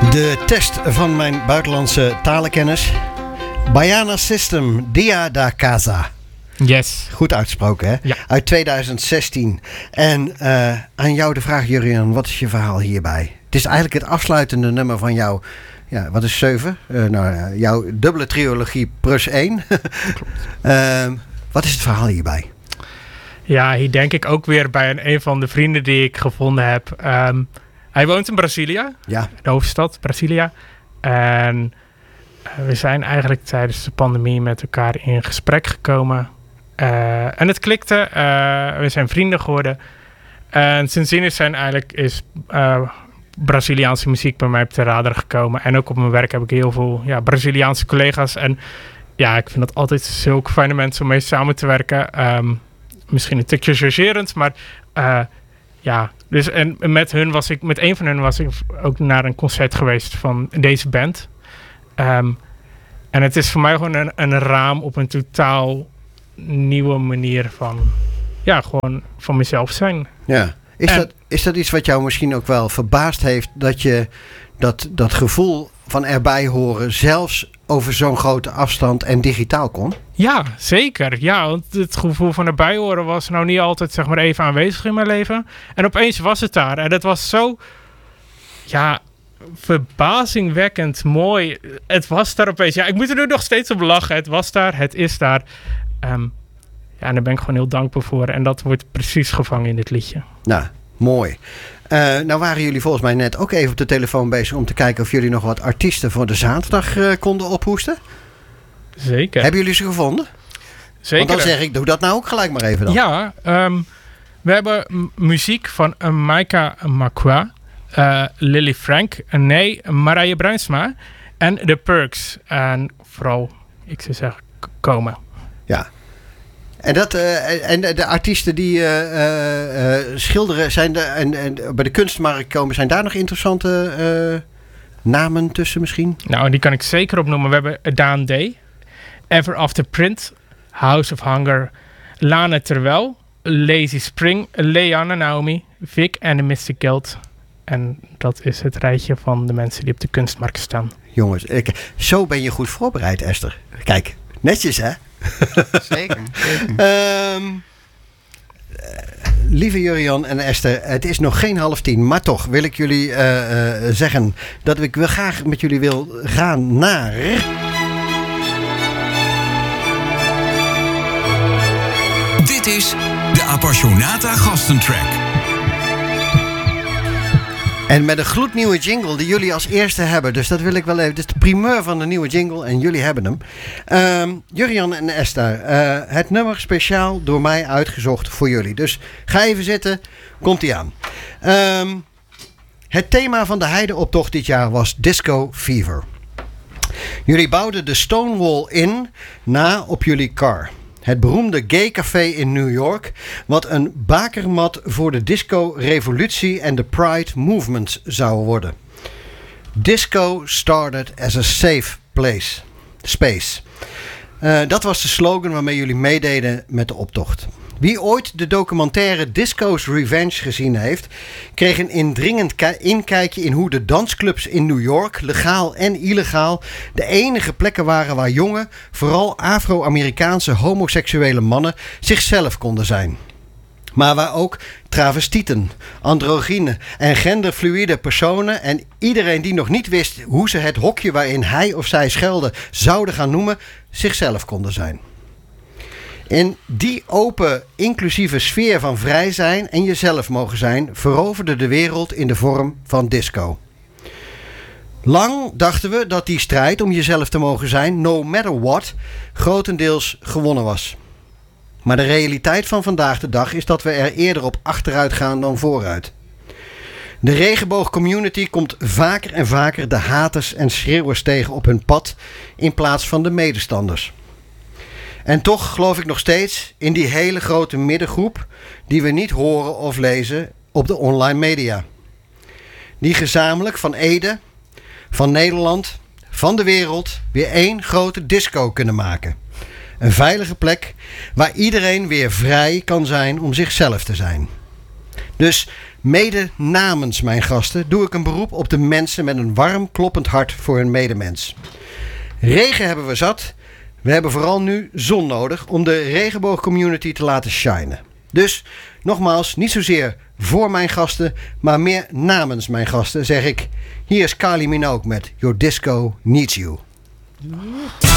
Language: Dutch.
De test van mijn buitenlandse talenkennis. Baiana System, Dia da Casa. Yes. Goed uitgesproken, hè? Ja. Uit 2016. En aan jou de vraag, Jurian, wat is je verhaal hierbij? Het is eigenlijk het afsluitende nummer van jouw, ja, wat is 7? Jouw dubbele trilogie plus 1. Wat is het verhaal hierbij? Ja, hier denk ik ook weer bij een van de vrienden die ik gevonden heb. Hij woont in Brazilië, Ja. de hoofdstad Brasilia. En we zijn eigenlijk tijdens de pandemie met elkaar in gesprek gekomen. En het klikte. We zijn vrienden geworden. En sindsdien is Braziliaanse muziek bij mij op de radar gekomen. En ook op mijn werk heb ik heel veel Braziliaanse collega's. En ja, ik vind het altijd zulke fijne mensen om mee samen te werken. Misschien een tikje chargerend, maar dus en met een van hun was ik ook naar een concert geweest van deze band. En het is voor mij gewoon een raam op een totaal nieuwe manier gewoon van mezelf zijn. Ja. Is dat iets wat jou misschien ook wel verbaasd heeft, dat je dat gevoel van erbij horen zelfs over zo'n grote afstand en digitaal kon? Ja, zeker. Ja, want het gevoel van erbij horen was nou niet altijd zeg maar even aanwezig in mijn leven. En opeens was het daar. En het was zo, verbazingwekkend mooi. Het was daar opeens. Ja, ik moet er nu nog steeds op lachen. Het was daar, het is daar. En daar ben ik gewoon heel dankbaar voor. En dat wordt precies gevangen in dit liedje. Nou, mooi. Nou waren jullie volgens mij net ook even op de telefoon bezig om te kijken of jullie nog wat artiesten voor de zaterdag konden ophoesten. Zeker. Hebben jullie ze gevonden? Zeker. Want dan zeg ik, doe dat nou ook gelijk maar even dan. Ja, we hebben muziek van Maika Makwa, Lily Frank, Marije Bruinsma en The Perks. En vooral, ik zou zeggen, komen. Ja. En de artiesten die schilderen en bij de kunstmarkt komen, zijn daar nog interessante namen tussen misschien? Nou, die kan ik zeker opnoemen. We hebben Daan Day, Ever After Print, House of Hunger, Lana Terwijl, Lazy Spring, Leanne Naomi, Vic en de Mystic Guild. En dat is het rijtje van de mensen die op de kunstmarkt staan. Jongens, zo ben je goed voorbereid, Esther. Kijk, netjes hè? Zeker. Lieve Jurian en Esther, het is nog geen 9:30, maar toch wil ik jullie zeggen dat ik wel graag met jullie wil gaan naar... Dit is de Appassionata Gastentrack. En met een gloednieuwe jingle die jullie als eerste hebben. Dus dat wil ik wel even. Dit is de primeur van de nieuwe jingle en jullie hebben hem. Jurian en Esther, het nummer speciaal door mij uitgezocht voor jullie. Dus ga even zitten. Komt-ie aan. Het thema van de heideoptocht dit jaar was Disco Fever. Jullie bouwden de Stonewall Inn na op jullie car. Het beroemde gay café in New York, wat een bakermat voor de disco-revolutie en de Pride Movement zou worden. Disco started as a safe space. Dat was de slogan waarmee jullie meededen met de optocht. Wie ooit de documentaire Disco's Revenge gezien heeft, kreeg een indringend inkijkje in hoe de dansclubs in New York, legaal en illegaal, de enige plekken waren waar jonge, vooral Afro-Amerikaanse homoseksuele mannen zichzelf konden zijn. Maar waar ook travestieten, androgyne en genderfluïde personen en iedereen die nog niet wist hoe ze het hokje waarin hij of zij schuilde zouden gaan noemen, zichzelf konden zijn. In die open, inclusieve sfeer van vrij zijn en jezelf mogen zijn, veroverde de wereld in de vorm van disco. Lang dachten we dat die strijd om jezelf te mogen zijn, no matter what, grotendeels gewonnen was. Maar de realiteit van vandaag de dag is dat we er eerder op achteruit gaan dan vooruit. De regenboogcommunity komt vaker en vaker de haters en schreeuwers tegen op hun pad in plaats van de medestanders. En toch geloof ik nog steeds in die hele grote middengroep die we niet horen of lezen op de online media. Die gezamenlijk van Ede, van Nederland, van de wereld weer één grote disco kunnen maken. Een veilige plek waar iedereen weer vrij kan zijn om zichzelf te zijn. Dus mede namens mijn gasten doe ik een beroep op de mensen met een warm, kloppend hart voor hun medemens. Regen hebben we zat. We hebben vooral nu zon nodig om de regenboogcommunity te laten shinen. Dus nogmaals, niet zozeer voor mijn gasten, maar meer namens mijn gasten zeg ik... Hier is Kylie Minogue met Your Disco Needs You.